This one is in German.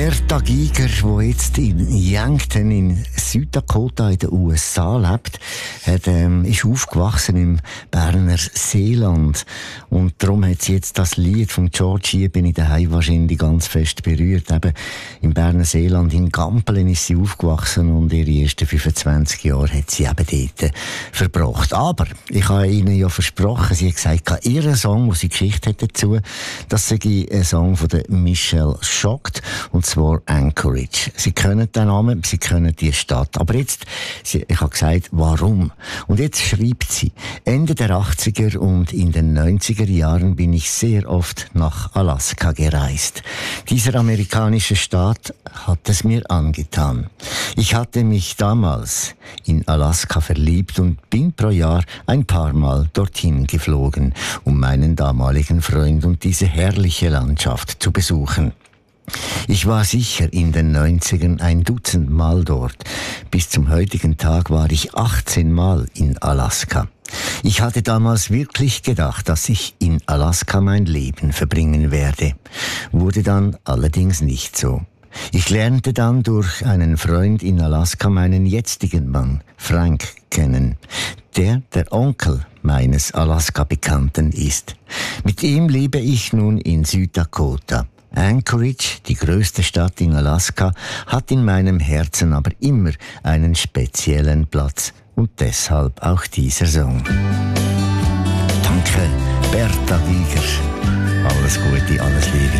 Bertha Giger, die jetzt in Yankton in Süddakota in den USA lebt, ist aufgewachsen im Berner Seeland. Und darum hat sie jetzt das Lied von George «Hier bin ich daheim» wahrscheinlich ganz fest berührt. Eben im Berner Seeland, in Gampelen ist sie aufgewachsen und ihre ersten 25 Jahre hat sie eben dort verbracht. Aber ich habe Ihnen ja versprochen, sie hat gesagt, ihr Song, den sie Geschichte hat dazu, das sei ein Song von der Michelle Shocked, und zwar Anchorage. Sie kennen den Namen, Sie kennen die Stadt. Aber jetzt, ich habe gesagt, warum? Und jetzt schreibt sie, Ende der 80er und in den 90er Jahren bin ich sehr oft nach Alaska gereist. Dieser amerikanische Staat hat es mir angetan. Ich hatte mich damals in Alaska verliebt und bin pro Jahr ein paar Mal dorthin geflogen, um meinen damaligen Freund und diese herrliche Landschaft zu besuchen. Ich war sicher in den 90ern ein Dutzend Mal dort. Bis zum heutigen Tag war ich 18 Mal in Alaska. Ich hatte damals wirklich gedacht, dass ich in Alaska mein Leben verbringen werde. Wurde dann allerdings nicht so. Ich lernte dann durch einen Freund in Alaska meinen jetzigen Mann, Frank, kennen, der Onkel meines Alaska-Bekannten ist. Mit ihm lebe ich nun in Süddakota. Anchorage, die größte Stadt in Alaska, hat in meinem Herzen aber immer einen speziellen Platz. Und deshalb auch dieser Song. Danke, Bertha Giger. Alles Gute, alles Liebe.